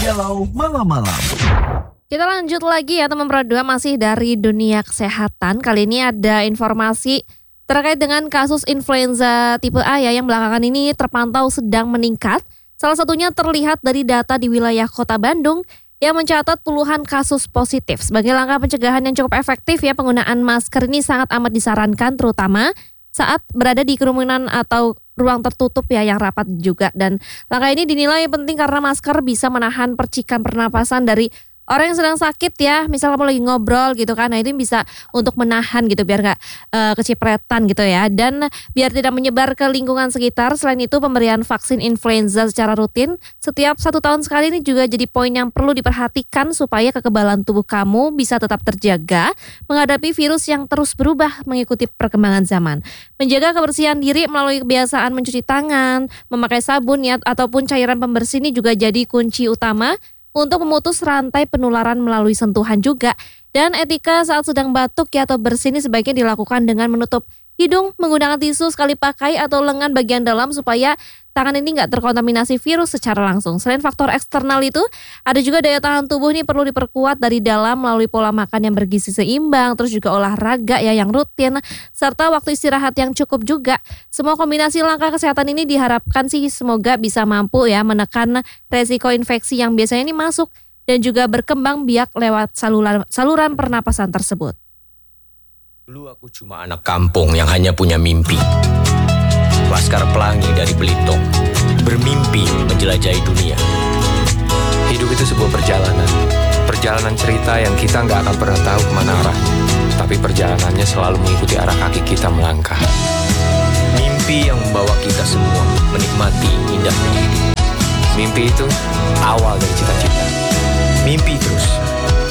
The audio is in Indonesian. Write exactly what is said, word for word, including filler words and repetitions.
Galau malam-malam. Kita lanjut lagi ya teman Pro dua, masih dari dunia kesehatan. Kali ini ada informasi terkait dengan kasus influenza tipe A ya, yang belakangan ini terpantau sedang meningkat. Salah satunya terlihat dari data di wilayah Kota Bandung yang mencatat puluhan kasus positif. Sebagai langkah pencegahan yang cukup efektif ya, penggunaan masker ini sangat amat disarankan, terutama saat berada di kerumunan atau ruang tertutup ya yang rapat juga. Dan langkah ini dinilai penting karena masker bisa menahan percikan pernapasan dari orang yang sedang sakit ya, misal kamu lagi ngobrol gitu kan, nah itu bisa untuk menahan gitu biar nggak uh, kecipretan gitu ya, dan biar tidak menyebar ke lingkungan sekitar. Selain itu, pemberian vaksin influenza secara rutin setiap satu tahun sekali ini juga jadi poin yang perlu diperhatikan supaya kekebalan tubuh kamu bisa tetap terjaga menghadapi virus yang terus berubah mengikuti perkembangan zaman. Menjaga kebersihan diri melalui kebiasaan mencuci tangan, memakai sabun ya, ataupun cairan pembersih ini juga jadi kunci utama untuk memutus rantai penularan melalui sentuhan juga. Dan etika saat sedang batuk ya atau bersin ini sebaiknya dilakukan dengan menutup hidung menggunakan tisu sekali pakai atau lengan bagian dalam supaya tangan ini nggak terkontaminasi virus secara langsung. Selain faktor eksternal itu, ada juga daya tahan tubuh ini perlu diperkuat dari dalam melalui pola makan yang bergizi seimbang, terus juga olahraga ya yang rutin, serta waktu istirahat yang cukup juga. Semua kombinasi langkah kesehatan ini diharapkan sih semoga bisa mampu ya menekan resiko infeksi yang biasanya ini masuk dan juga berkembang biak lewat saluran, saluran pernapasan tersebut. Dulu aku cuma anak kampung yang hanya punya mimpi. Laskar Pelangi dari Belitung, bermimpi menjelajahi dunia. Hidup itu sebuah perjalanan. Perjalanan cerita yang kita nggak akan pernah tahu kemana arah. Tapi perjalanannya selalu mengikuti arah kaki kita melangkah. Mimpi yang membawa kita semua menikmati indahnya hidup. Mimpi itu awal dari cita-cita.